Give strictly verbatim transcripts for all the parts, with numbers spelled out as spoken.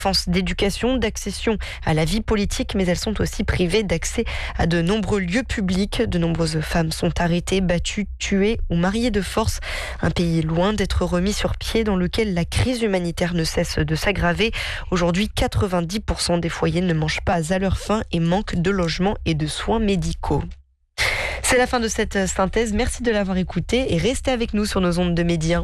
d'éducation, d'accession à la vie politique, mais elles sont aussi privées d'accès à de nombreux lieux publics. De nombreuses femmes sont arrêtées, battues, tuées ou mariées de force. Un pays loin d'être remis sur pied, dans lequel la crise humanitaire ne cesse de s'aggraver. Aujourd'hui, quatre-vingt-dix pour cent des foyers ne mangent pas à leur faim et manquent de logements et de soins médicaux. C'est la fin de cette synthèse. Merci de l'avoir écouté et restez avec nous sur nos ondes de Média.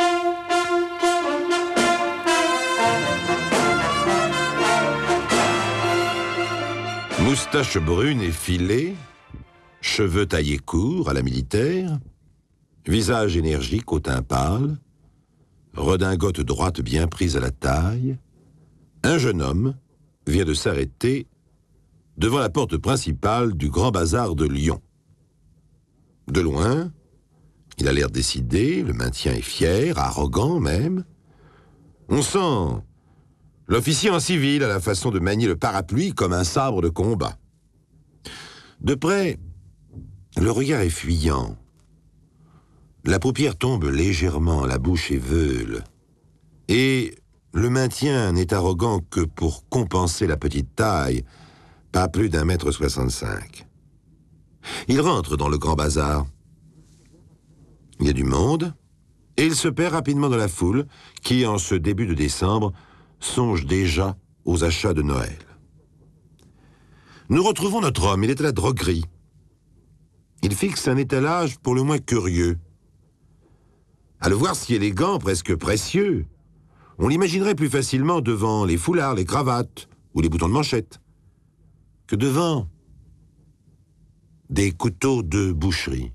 Moustache brune effilée, cheveux taillés courts à la militaire, visage énergique au teint pâle, redingote droite bien prise à la taille, un jeune homme vient de s'arrêter devant la porte principale du Grand Bazar de Lyon. De loin, il a l'air décidé, le maintien est fier, arrogant même. On sent l'officier en civil à la façon de manier le parapluie comme un sabre de combat. De près, le regard est fuyant. La paupière tombe légèrement, la bouche est veule. Et le maintien n'est arrogant que pour compenser la petite taille, pas plus d'un mètre soixante-cinq. Il rentre dans le Grand Bazar. Il y a du monde, et il se perd rapidement dans la foule qui, en ce début de décembre, songe déjà aux achats de Noël. Nous retrouvons notre homme, il est à la droguerie. Il fixe un étalage pour le moins curieux. À le voir si élégant, presque précieux, on l'imaginerait plus facilement devant les foulards, les cravates ou les boutons de manchette que devant des couteaux de boucherie.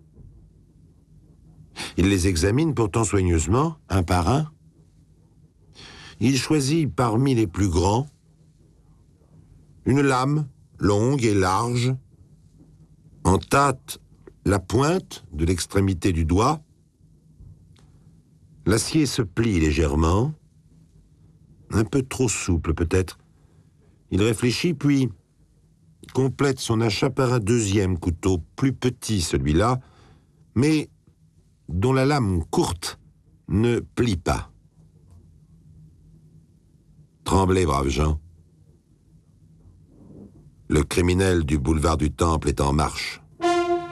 Il les examine pourtant soigneusement, un par un. Il choisit parmi les plus grands une lame longue et large, en tâte la pointe de l'extrémité du doigt. L'acier se plie légèrement, un peu trop souple peut-être. Il réfléchit puis complète son achat par un deuxième couteau, plus petit celui-là, mais dont la lame courte ne plie pas. Tremblez, braves gens. Le criminel du boulevard du Temple est en marche.